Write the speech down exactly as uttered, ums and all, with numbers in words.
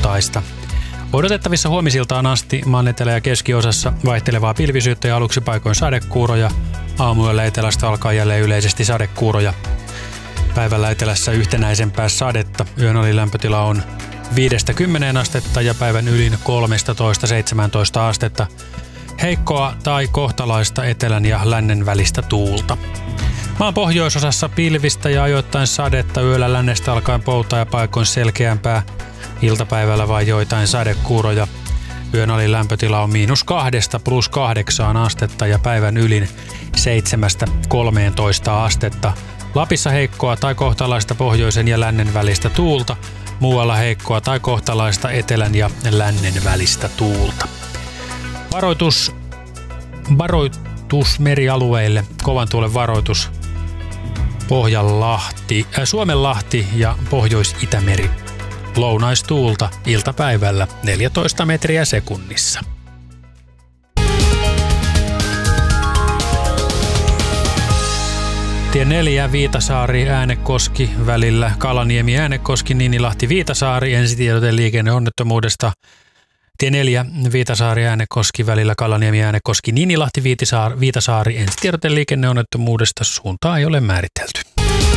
suuntaista. Odotettavissa huomisiltaan asti maan etelä- ja keskiosassa vaihtelevaa pilvisyyttä ja aluksi paikoin sadekuuroja. Aamuyöllä etelästä alkaa jälleen yleisesti sadekuuroja. Päivällä etelässä yhtenäisempää sadetta. Yön alilämpötila on viidestä kymmeneen astetta ja päivän ylin kolmetoista seitsemäntoista astetta. Heikkoa tai kohtalaista etelän ja lännen välistä tuulta. Maan pohjoisosassa pilvistä ja ajoittain sadetta, yöllä lännestä alkaen poutaa ja paikoin selkeämpää. Iltapäivällä vain joitain sadekuuroja. Yön alilämpötila on miinus kahdesta plus kahdeksaan astetta ja päivän ylin seitsemästä kolmeentoista astetta. Lapissa heikkoa tai kohtalaista pohjoisen ja lännen välistä tuulta. Muualla heikkoa tai kohtalaista etelän ja lännen välistä tuulta. Varoitus, varoitus merialueille. Kovan tuulen varoitus. Pohjanlahti, äh, Suomenlahti ja Pohjois-Itämeri. Lounaistuulta iltapäivällä neljätoista metriä sekunnissa. Tie neljä Viitasaari Äänekoski välillä Kalaniemi Äänekoski Niinilahti Viitasaari. Ensitiedote liikenneonnettomuudesta. Tie neljä Viitasaari Äänekoski välillä Kalaniemi Äänekoski Niinilahti Viitasaari. Ensitiedote liikenneonnettomuudesta. Suuntaa ei ole määritelty.